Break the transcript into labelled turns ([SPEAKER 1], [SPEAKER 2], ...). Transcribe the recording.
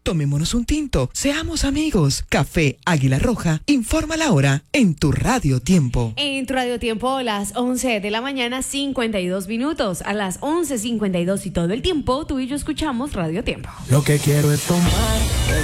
[SPEAKER 1] Tomémonos un tinto, seamos amigos. Café Águila Roja, informa la hora en tu Radio Tiempo.
[SPEAKER 2] En tu Radio Tiempo, las 11 de la mañana, 52 minutos. A las 11:52 y todo el tiempo, tú y yo escuchamos Radio Tiempo.
[SPEAKER 3] Lo que quiero es tomar.